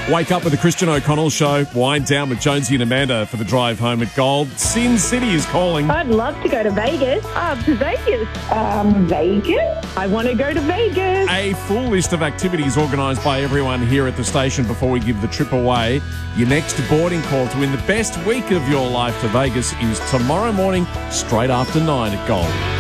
Wake up with the Christian O'Connell Show. Wind down with Jonesy and Amanda for the drive home at Gold. Sin City is calling. I'd love to go to Vegas. To Vegas. Vegas? I want to go to Vegas. A full list of activities organised by everyone here at the station before we give the trip away. Your next boarding call to win the best week of your life to Vegas is tomorrow morning, straight after 9 at Gold.